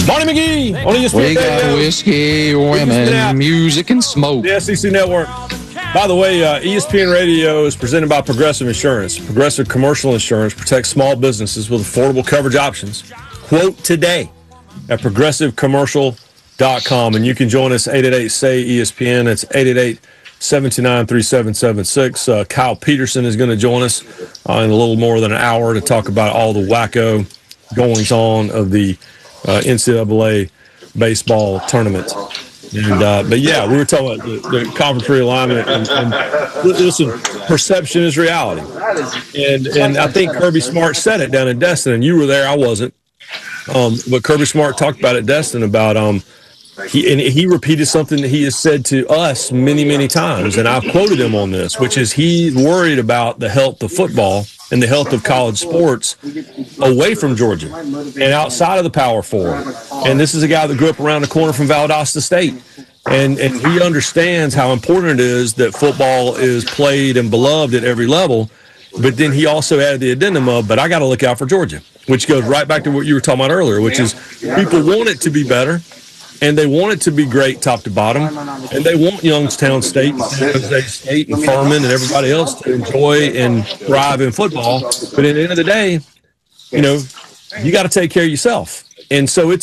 Marty McGee on ESPN. We got whiskey, women, music, and smoke. The SEC Network. By the way, ESPN Radio is presented by Progressive Insurance. Progressive Commercial Insurance protects small businesses with affordable coverage options. Quote today at progressivecommercial.com. And you can join us 888-SAY-ESPN. It's 888-729-3776. Kyle Peterson is going to join us in a little more than an hour to talk about all the wacko goings-on of the NCAA baseball tournament. And but yeah, we were talking about the conference realignment, and listen, perception is reality, and I think Kirby Smart said it down in Destin, and you were there, I wasn't, but Kirby Smart talked about it at Destin about he repeated something that he has said to us many times, and I've quoted him on this, which is he's worried about the health of football and the health of college sports away from Georgia and outside of the Power Four. And this is a guy that grew up around the corner from Valdosta State. And he understands how important it is that football is played and beloved at every level. But then he also added the addendum of, but I got to look out for Georgia, which goes right back to what you were talking about earlier, which is people want it to be better. And they want it to be great top to bottom. And they want Youngstown State, San Jose State, and Furman, and everybody else to enjoy and thrive in football. But at the end of the day, you got to take care of yourself. And so but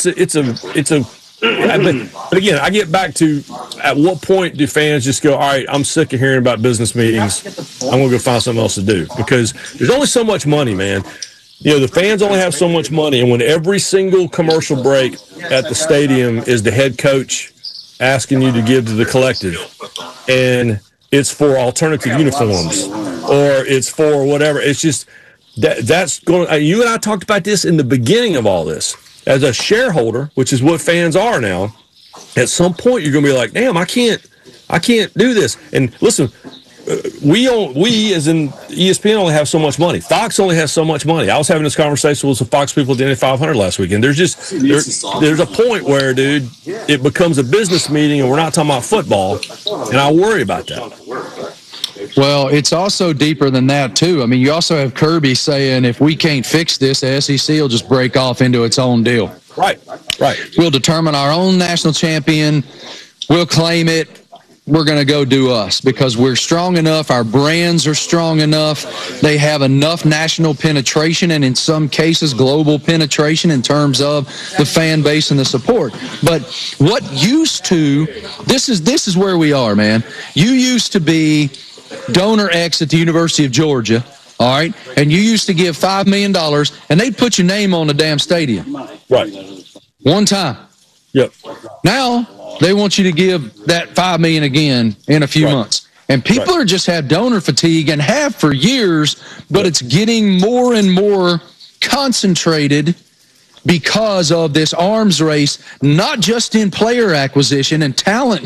again, I get back to at what point do fans just go, all right, I'm sick of hearing about business meetings. I'm going to go find something else to do. Because there's only so much money, man. The fans only have so much money, and when every single commercial break at the stadium is the head coach asking you to give to the collective, and it's for alternative uniforms or it's for whatever, it's just that's going. You and I talked about this in the beginning of all this. As a shareholder, which is what fans are now, at some point you're going to be like, damn, I can't do this. And listen. We as in ESPN only have so much money. Fox only has so much money. I was having this conversation with some Fox people at the Indy 500 last weekend. There's a point where, dude, it becomes a business meeting and we're not talking about football, and I worry about that. Well, it's also deeper than that, too. I mean, you also have Kirby saying if we can't fix this, the SEC will just break off into its own deal. Right. We'll determine our own national champion. We'll claim it. We're going to go do us because we're strong enough. Our brands are strong enough. They have enough national penetration and in some cases global penetration in terms of the fan base and the support. But what used to, this is where we are, man. You used to be donor X at the University of Georgia, all right? And you used to give $5 million and they'd put your name on the damn stadium. Right. One time. Yep. Now they want you to give that $5 million again in a few months. And people are just have donor fatigue and have for years, but it's getting more and more concentrated because of this arms race, not just in player acquisition and talent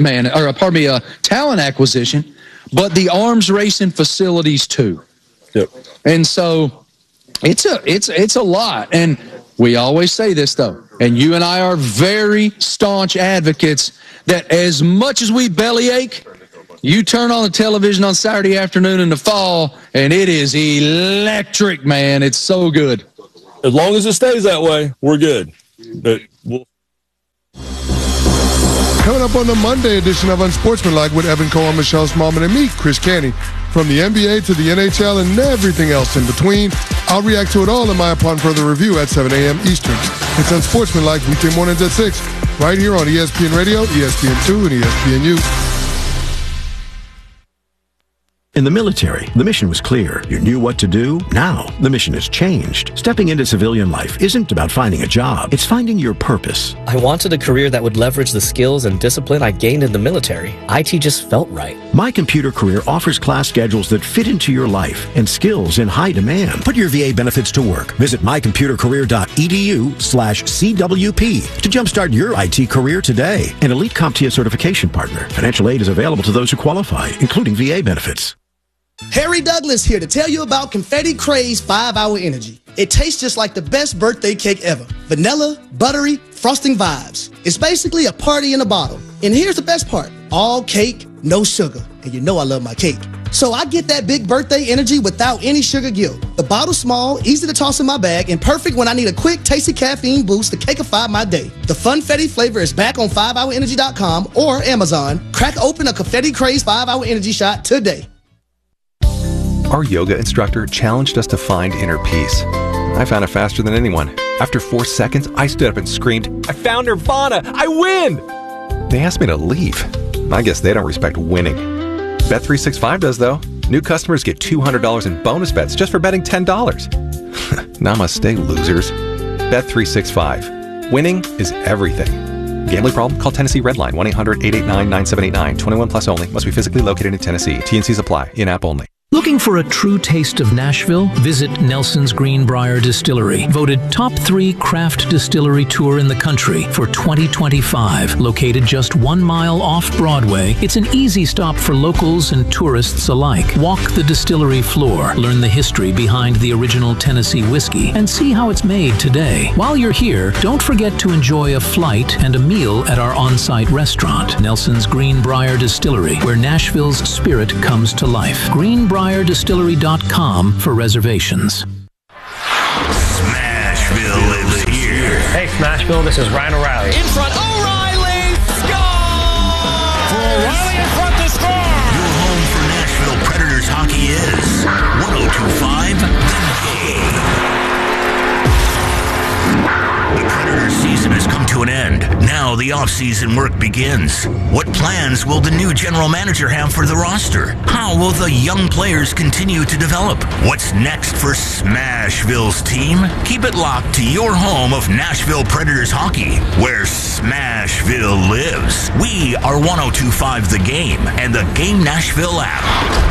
acquisition, but the arms race in facilities too. Yep. And so it's a lot. And we always say this, though, and you and I are very staunch advocates that as much as we bellyache, you turn on the television on Saturday afternoon in the fall, and it is electric, man. It's so good. As long as it stays that way, we're good. But Coming up on the Monday edition of Unsportsmanlike with Evan Cohen, Michelle Smallman, and me, Chris Canty. From the NBA to the NHL and everything else in between, I'll react to it all in my upon further review at 7 a.m. Eastern. It's Unsportsmanlike weekday mornings at 6, right here on ESPN Radio, ESPN2, and ESPNU. In the military, the mission was clear. You knew what to do. Now, the mission has changed. Stepping into civilian life isn't about finding a job. It's finding your purpose. I wanted a career that would leverage the skills and discipline I gained in the military. IT just felt right. My Computer Career offers class schedules that fit into your life and skills in high demand. Put your VA benefits to work. Visit mycomputercareer.edu/CWP to jumpstart your IT career today. An elite CompTIA certification partner. Financial aid is available to those who qualify, including VA benefits. Harry Douglas here to tell you about Confetti Craze 5-Hour Energy. It tastes just like the best birthday cake ever. Vanilla, buttery, frosting vibes. It's basically a party in a bottle. And here's the best part. All cake, no sugar. And you know I love my cake. So I get that big birthday energy without any sugar guilt. The bottle's small, easy to toss in my bag, and perfect when I need a quick, tasty caffeine boost to cakeify my day. The Funfetti flavor is back on 5hourenergy.com or Amazon. Crack open a Confetti Craze 5-Hour Energy shot today. Our yoga instructor challenged us to find inner peace. I found it faster than anyone. After 4 seconds, I stood up and screamed, "I found Nirvana! I win!" They asked me to leave. I guess they don't respect winning. Bet365 does, though. New customers get $200 in bonus bets just for betting $10. Namaste, losers. Bet365. Winning is everything. Gambling problem? Call Tennessee Redline 1-800-889-9789. 21 plus only. Must be physically located in Tennessee. T&Cs apply. In-app only. Looking for a true taste of Nashville? Visit Nelson's Greenbrier Distillery, voted top 3 craft distillery tour in the country for 2025. Located just 1 mile off Broadway, it's an easy stop for locals and tourists alike. Walk the distillery floor, learn the history behind the original Tennessee whiskey, and see how it's made today. While you're here, don't forget to enjoy a flight and a meal at our on-site restaurant, Nelson's Greenbrier Distillery, where Nashville's spirit comes to life. GreenbrierDistillery.com for reservations. Smashville lives here. Hey, Smashville, this is Ryan O'Reilly. In front, O'Reilly! Score! For O'Reilly in front to score! Your home for Nashville Predators hockey is 102.5 The Game. The Predators season has come to an end. Now the off-season work begins. What plans will the new general manager have for the roster? How will the young players continue to develop? What's next for Smashville's team? Keep it locked to your home of Nashville Predators hockey, where Smashville lives. We are 102.5 The Game and the Game Nashville app.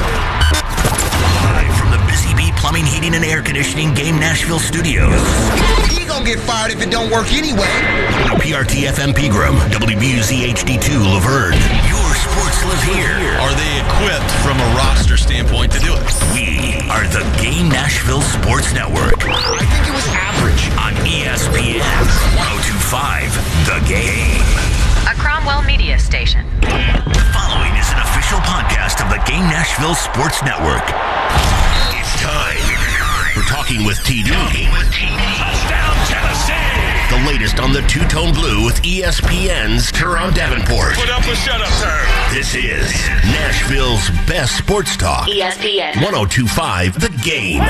Live from the Busy Bee Plumbing, Heating, and Air Conditioning Game Nashville studios. He gonna get fired if it don't work anyway. WPRT FM Pegram, WBUZ HD2 Laverne. Your sports live here. Are they equipped from a roster standpoint to do it? We are the Game Nashville Sports Network. I think it was average. On ESPN 102.5 The Game. A Cromwell Media Station. The following is an official podcast of the Game Nashville Sports Network. It's time for Talking with TD. Touchdown, Tennessee! The latest on the two-tone blue with ESPN's Teron Davenport. Put up a shut-up turn. This is Nashville's best sports talk. ESPN 102.5 The Game.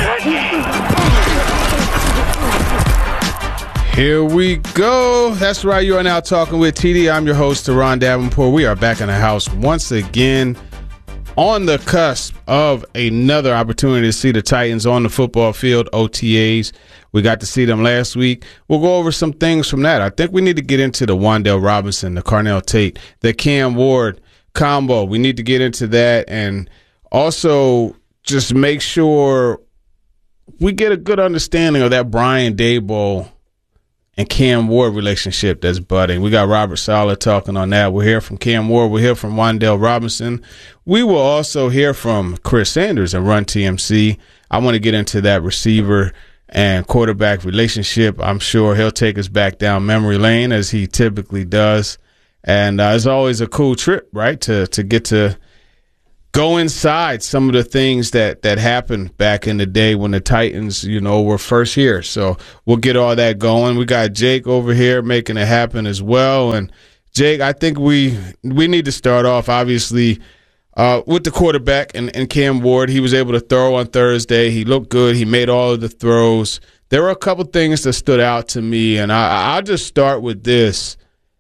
Here we go. That's right. You are now talking with TD. I'm your host, Teron Davenport. We are back in the house once again, on the cusp of another opportunity to see the Titans on the football field, OTAs. We got to see them last week. We'll go over some things from that. I think we need to get into the Wan'Dale Robinson, the Carnell Tate, the Cam Ward combo. We need to get into that and also just make sure we get a good understanding of that Brian Daboll and Cam Ward relationship that's budding. We got Robert Saleh talking on that. We'll hear from Cam Ward. We'll hear from Wan'Dale Robinson. We will also hear from Chris Sanders and Run TMC. I want to get into that receiver and quarterback relationship. I'm sure he'll take us back down memory lane as he typically does. And it's always a cool trip, right, to get to go inside some of the things that happened back in the day when the Titans, were first here. So we'll get all that going. We got Jake over here making it happen as well. And Jake, I think we need to start off, obviously, with the quarterback and Cam Ward. He was able to throw on Thursday. He looked good. He made all of the throws. There were a couple things that stood out to me, and I'll just start with this.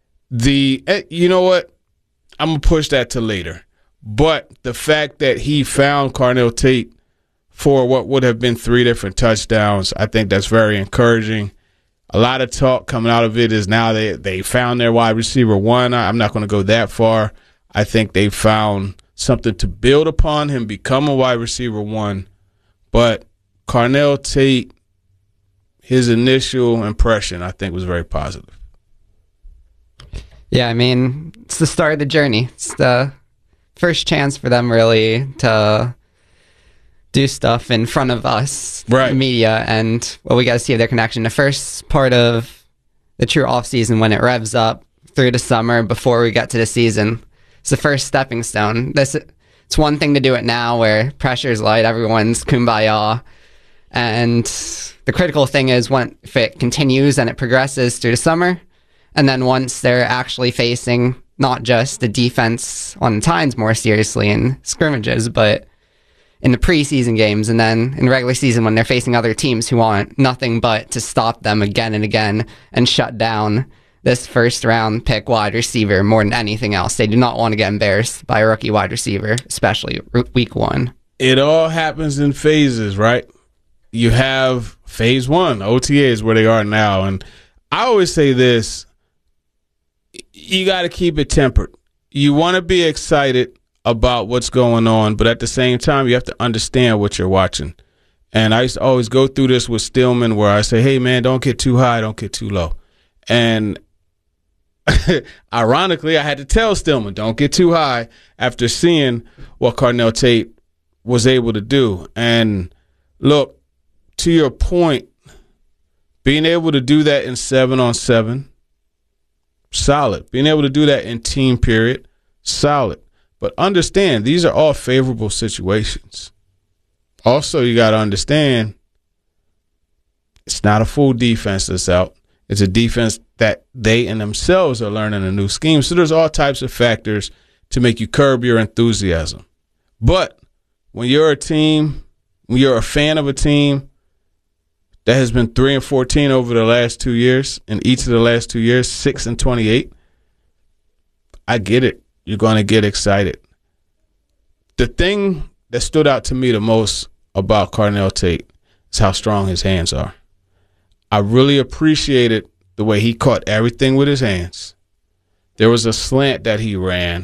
You know what? I'm going to push that to later. But the fact that he found Carnell Tate for what would have been 3 different touchdowns, I think that's very encouraging. A lot of talk coming out of it is now they found their wide receiver 1. I'm not going to go that far. I think they found something to build upon him, become a wide receiver 1. But Carnell Tate, his initial impression, I think, was very positive. Yeah, I mean, it's the start of the journey. It's the first chance for them really to do stuff in front of us, right, media, and we got to see their connection. The first part of the true offseason, when it revs up through the summer before we get to the season, it's the first stepping stone. It's It's one thing to do it now where pressure's light, everyone's kumbaya. And the critical thing is if it continues and it progresses through the summer, and then once they're actually facing not just the defense on the Titans more seriously in scrimmages, but in the preseason games, and then in the regular season when they're facing other teams who want nothing but to stop them again and again and shut down this first-round pick wide receiver more than anything else. They do not want to get embarrassed by a rookie wide receiver, especially week 1. It all happens in phases, right? You have phase 1, OTA is where they are now. And I always say this, you got to keep it tempered. You want to be excited about what's going on, but at the same time, you have to understand what you're watching. And I used to always go through this with Stillman where I say, hey, man, don't get too high, don't get too low. And ironically, I had to tell Stillman, don't get too high after seeing what Carnell Tate was able to do. And look, to your point, being able to do that in 7-on-7, solid. Being able to do that in team period, solid. But understand, these are all favorable situations. Also, you got to understand, it's not a full defense that's out. It's a defense that they and themselves are learning a new scheme. So there's all types of factors to make you curb your enthusiasm. But when you're a team, when you're a fan of a team that has been 3-14 over the last 2 years, in each of the last 2 years, 6-28, I get it. You're going to get excited. The thing that stood out to me the most about Carnell Tate is how strong his hands are. I really appreciated the way he caught everything with his hands. There was a slant that he ran,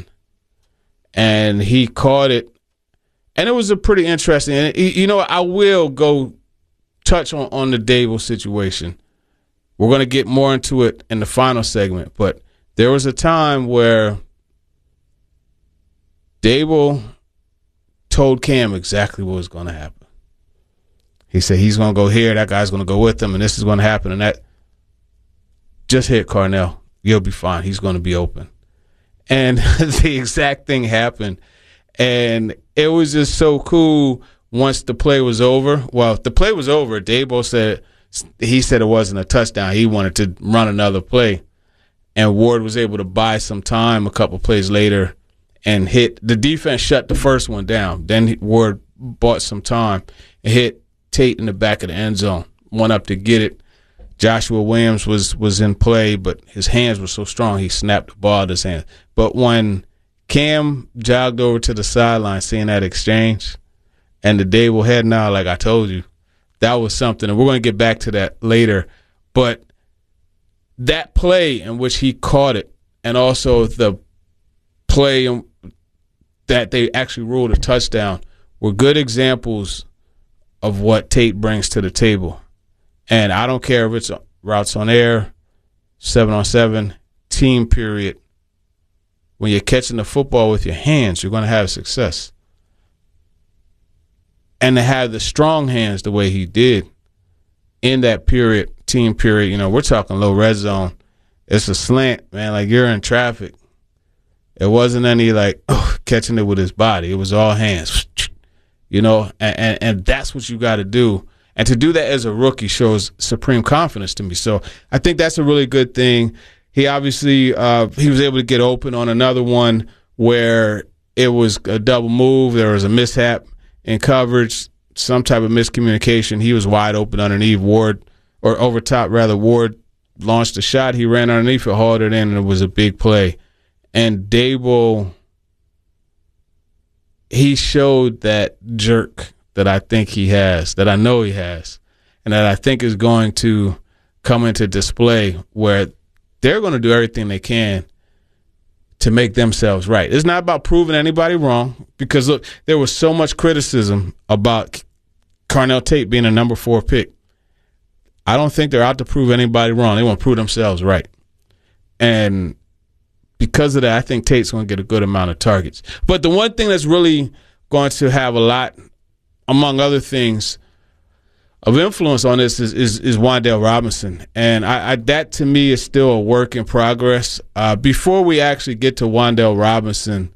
and he caught it, and it was a pretty interesting. And you know, I will go touch on the Dable situation. We're going to get more into it in the final segment, but there was a time where Dable told Cam exactly what was going to happen. He said he's going to go here, that guy's going to go with him, and this is going to happen, and that. Just hit Carnell. You'll be fine. He's going to be open. And the exact thing happened. And it was just so cool once the play was over. Well, the play was over. Dable said it wasn't a touchdown. He wanted to run another play. And Ward was able to buy some time a couple plays later and hit. The defense shut the first one down. Then Ward bought some time and hit Tate in the back of the end zone. Went up to get it. Joshua Williams was in play, but his hands were so strong he snapped the ball out of his hands. But when Cam jogged over to the sideline seeing that exchange and the Dable head nod, like I told you, that was something. And we're going to get back to that later. But that play in which he caught it, and also the play that they actually ruled a touchdown, were good examples of what Tate brings to the table. And I don't care if it's routes on air, 7-on-7, team period. When you're catching the football with your hands, you're going to have success. And to have the strong hands the way he did in that period, team period, you know, we're talking low red zone. It's a slant, man, like you're in traffic. It wasn't any catching it with his body. It was all hands, you know, and that's what you got to do. And to do that as a rookie shows supreme confidence to me. So I think that's a really good thing. He obviously he was able to get open on another one where it was a double move. There was a mishap in coverage, some type of miscommunication. He was wide open underneath Ward, or over top rather. Ward launched a shot. He ran underneath it, hauled it in, and it was a big play. And Dable, he showed that jerk that I think he has, that I know he has, and that I think is going to come into display where they're going to do everything they can to make themselves right. It's not about proving anybody wrong, because, look, there was so much criticism about Carnell Tate being a number 4 pick. I don't think they're out to prove anybody wrong. They want to prove themselves right. And because of that, I think Tate's going to get a good amount of targets. But the one thing that's really going to have a lot, among other things, of influence on this is Wan'Dale Robinson. And I that to me is still a work in progress. Before we actually get to Wan'Dale Robinson,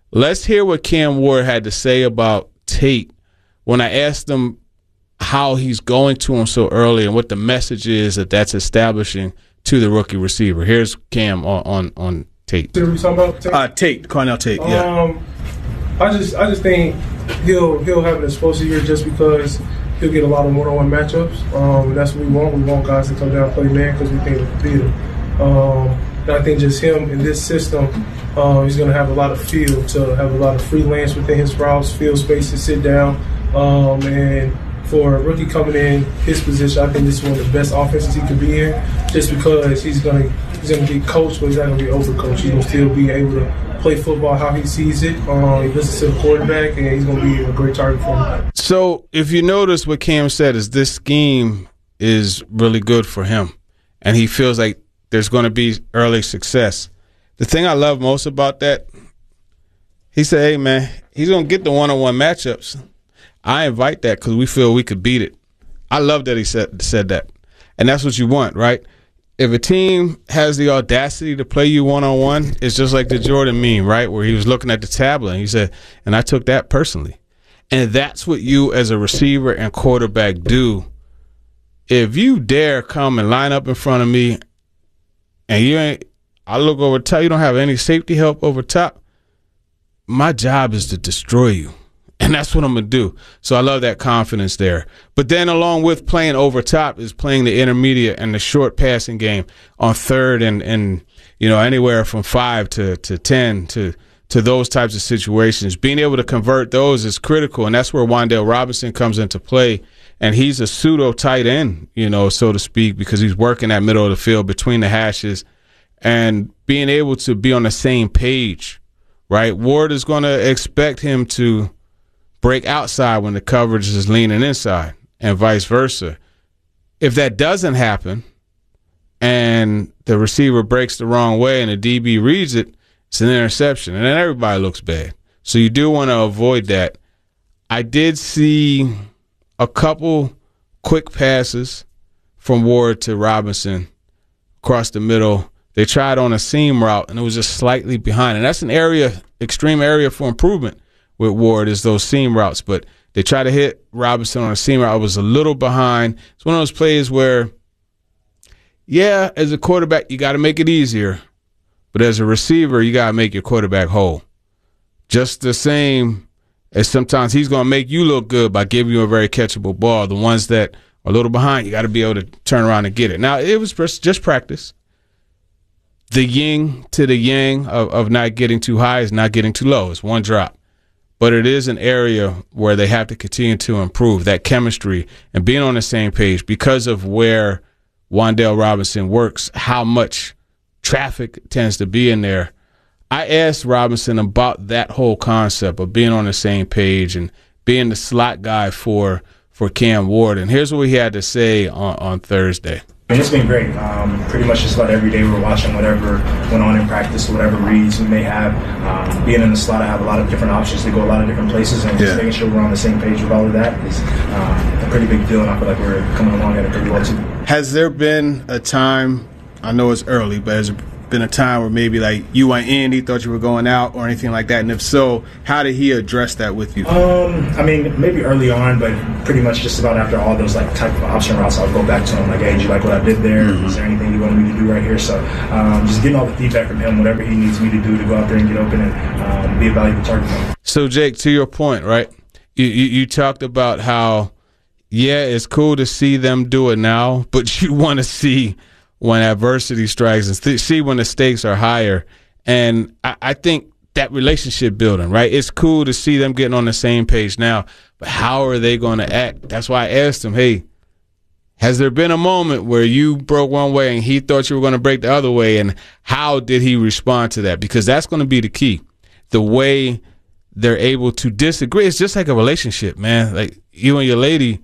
Let's hear what Cam Ward had to say about Tate when I asked him how he's going to him so early and what the message is that's establishing to the rookie receiver. Here's Cam on Tate. What are we talking about? Tate, Carnell Tate. Yeah. I just think he'll have an explosive year just because he'll get a lot of one-on-one matchups. That's what we want. We want guys to come down and play man because we think we can beat him. And I think just him in this system, he's going to have a lot of field to have a lot of freelance within his routes, field space to sit down. And for a rookie coming in his position, I think this is one of the best offenses he could be in just because he's going to be coached, but he's not going to be overcoached. He's going to still be able to play football how he sees it. He listens to the quarterback, and he's going to be a great target for him. So if you notice what Cam said is this scheme is really good for him, and he feels like there's going to be early success. The thing I love most about that, he said, hey, man, he's going to get the one-on-one matchups. I invite that because we feel we could beat it. I love that he said that. And that's what you want, right? If a team has the audacity to play you one-on-one, it's just like the Jordan meme, right, where he was looking at the tablet and he said, and I took that personally. And that's what you as a receiver and quarterback do. If you dare come and line up in front of me and I look over top, you don't have any safety help over top, my job is to destroy you. And that's what I'm going to do. So I love that confidence there. But then along with playing over top is playing the intermediate and the short passing game on third and anywhere from 5 to 10 to those types of situations. Being able to convert those is critical, and that's where Wan'Dale Robinson comes into play. And he's a pseudo tight end, so to speak, because he's working that middle of the field between the hashes and being able to be on the same page, right? Ward is going to expect him to break outside when the coverage is leaning inside and vice versa. If that doesn't happen and the receiver breaks the wrong way and the DB reads it, it's an interception, and then everybody looks bad. So you do want to avoid that. I did see a couple quick passes from Ward to Robinson across the middle. They tried on a seam route, and it was just slightly behind. And that's an extreme area for improvement with Ward is those seam routes. But they tried to hit Robinson on a seam route. I was a little behind. It's one of those plays where, yeah, as a quarterback, you got to make it easier. But as a receiver, you got to make your quarterback whole. Just the same as sometimes he's going to make you look good by giving you a very catchable ball. The ones that are a little behind, you got to be able to turn around and get it. Now, it was just practice. The yin to the yang of not getting too high is not getting too low. It's one drop. But it is an area where they have to continue to improve that chemistry and being on the same page because of where Wan'Dale Robinson works, how much traffic tends to be in there. I asked Robinson about that whole concept of being on the same page and being the slot guy for Cam Ward. And here's what he had to say on Thursday. It's been great. Pretty much just about every day we're watching whatever went on in practice, whatever reads we may have. Being in the slot, I have a lot of different options to go a lot of different places, and just making sure we're on the same page with all of that is a pretty big deal, and I feel like we're coming along at it pretty well too. Has there been a time, I know it's early, but has there been a time where maybe like you went in, he thought you were going out or anything like that? And if so, how did he address that with you? I mean, maybe early on, but pretty much just about after all those like type of option routes, I'll go back to him like, hey, did you like what I did there? Is there anything you wanted me to do right here? So just getting all the feedback from him, whatever he needs me to do to go out there and get open and be a valuable target. So Jake, to your point, right? You talked about how, yeah, it's cool to see them do it now, but you want to see when adversity strikes and see when the stakes are higher. And I think that relationship building, right? It's cool to see them getting on the same page now, but how are they going to act? That's why I asked him, hey, has there been a moment where you broke one way and he thought you were going to break the other way, and how did he respond to that? Because that's going to be the key. The way they're able to disagree. It's just like a relationship, man. Like you and your lady,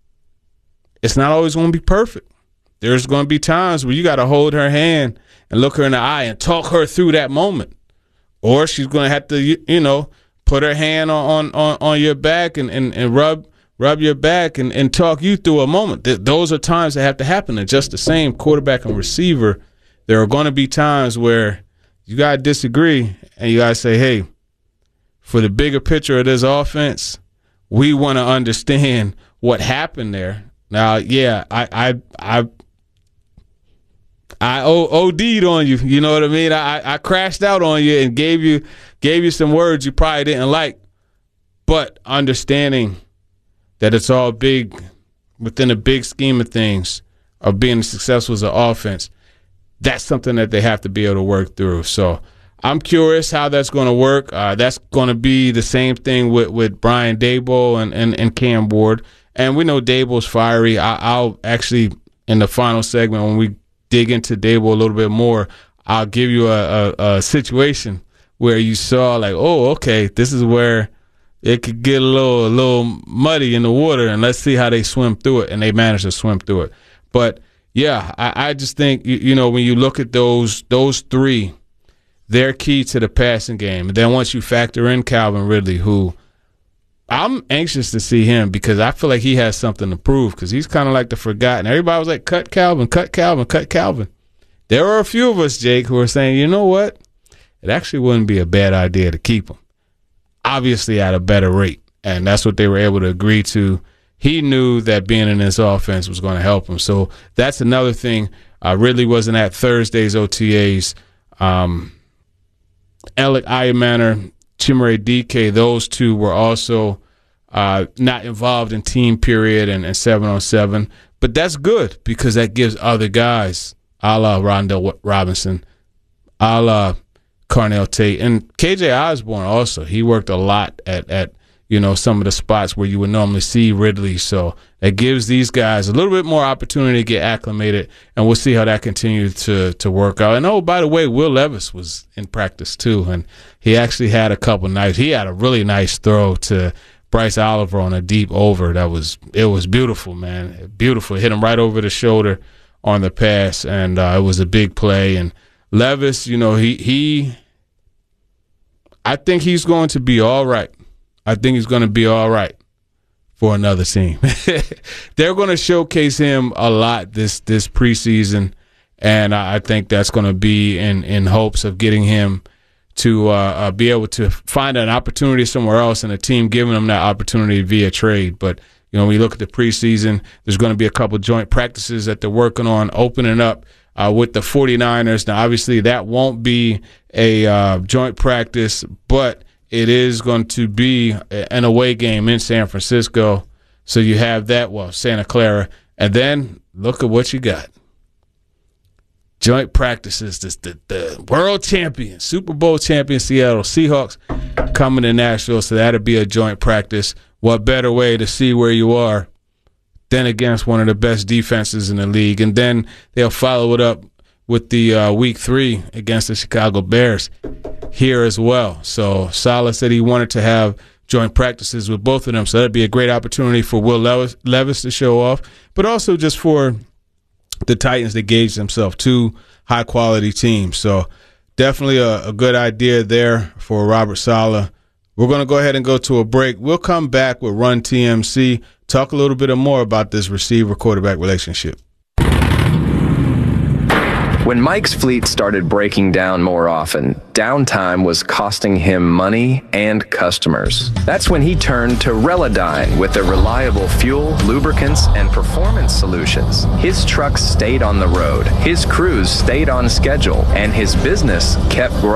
it's not always going to be perfect. There's going to be times where you got to hold her hand and look her in the eye and talk her through that moment. Or she's going to have to, put her hand on your back and rub your back and talk you through a moment. Those are times that have to happen. And just the same, quarterback and receiver, there are going to be times where you got to disagree and you got to say, hey, for the bigger picture of this offense, we want to understand what happened there. Now, yeah, I OD'd on you. You know what I mean? I crashed out on you and gave you some words you probably didn't like. But understanding that it's all big within the big scheme of things of being successful as an offense, that's something that they have to be able to work through. So I'm curious how that's going to work. That's going to be the same thing with Brian Daboll and Cam Ward. And we know Daboll's fiery. I'll actually, in the final segment, when we dig into Daboll a little bit more, I'll give you a situation where you saw like, oh, okay, this is where it could get a little muddy in the water, and let's see how they swim through it. And they managed to swim through it. But yeah, I just think when you look at those three, they're key to the passing game. And then once you factor in Calvin Ridley, who I'm anxious to see him because I feel like he has something to prove because he's kind of like the forgotten. Everybody was like, cut Calvin, cut Calvin, cut Calvin. There were a few of us, Jake, who are saying, you know what? It actually wouldn't be a bad idea to keep him. Obviously at a better rate. And that's what they were able to agree to. He knew that being in this offense was going to help him. So that's another thing. Ridley wasn't at Thursday's OTAs. Alec Ayemaner, Chimere Dike, those two were also not involved in team period and 7-on-7. But that's good because that gives other guys, a la Rondell Robinson, a la Carnell Tate, and KJ Osborne also. He worked a lot at some of the spots where you would normally see Ridley. So it gives these guys a little bit more opportunity to get acclimated, and we'll see how that continues to work out. And, oh, by the way, Will Levis was in practice too, and he actually had a couple nice. He had a really nice throw to Bryce Oliver on a deep over. It was beautiful, man. Beautiful. It hit him right over the shoulder on the pass, and it was a big play. And Levis, I think he's going to be all right. I think he's going to be all right for another team. They're going to showcase him a lot this preseason, and I think that's going to be in hopes of getting him to be able to find an opportunity somewhere else and a team giving him that opportunity via trade. But, when you look at the preseason, there's going to be a couple joint practices that they're working on opening up with the 49ers. Now, obviously, that won't be a joint practice, but it is going to be an away game in San Francisco. So you have that, Santa Clara. And then look at what you got. Joint practices, the world champion, Super Bowl champion Seattle Seahawks coming to Nashville. So that'll be a joint practice. What better way to see where you are than against one of the best defenses in the league? And then they'll follow it up with the Week 3 against the Chicago Bears here as well. So Saleh said he wanted to have joint practices with both of them. So that'd be a great opportunity for Will Levis to show off, but also just for the Titans to gauge themselves, two high-quality teams. So definitely a good idea there for Robert Saleh. We're going to go ahead and go to a break. We'll come back with Run TMC, talk a little bit more about this receiver-quarterback relationship. When Mike's fleet started breaking down more often, downtime was costing him money and customers. That's when he turned to Relodyne with their reliable fuel, lubricants, and performance solutions. His trucks stayed on the road, his crews stayed on schedule, and his business kept growing.